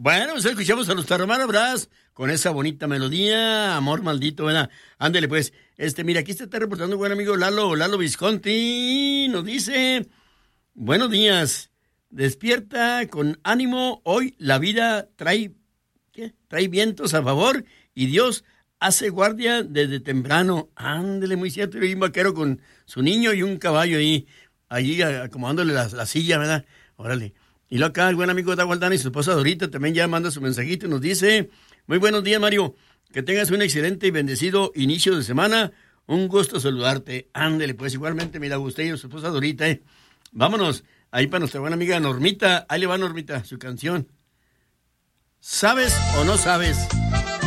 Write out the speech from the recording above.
Bueno, pues escuchamos a los Tarahumara Brass con esa bonita melodía, Amor Maldito, ¿verdad? Ándele pues, mira, aquí se está reportando un buen amigo Lalo Visconti, nos dice, buenos días, despierta con ánimo, hoy la vida trae vientos a favor y Dios hace guardia desde temprano. Ándele, muy cierto, y un vaquero con su niño y un caballo allí acomodándole la silla, ¿verdad? Órale. Y luego acá el buen amigo Dago Aldana y su esposa Dorita también ya manda su mensajito y nos dice, muy buenos días, Mario, que tengas un excelente y bendecido inicio de semana, un gusto saludarte. Ándele, pues igualmente, mira, usted y su esposa Dorita, Vámonos, ahí para nuestra buena amiga Normita, ahí le va Normita, su canción. ¿Sabes o no sabes?